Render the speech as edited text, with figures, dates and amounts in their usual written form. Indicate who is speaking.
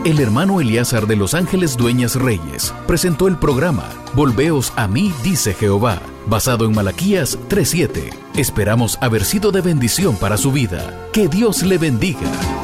Speaker 1: el hermano Eliazar de Los Ángeles Dueñas Reyes presentó el programa Volveos a mí, dice Jehová, basado en Malaquías 3:7. Esperamos haber sido de bendición para su vida. Que Dios le bendiga.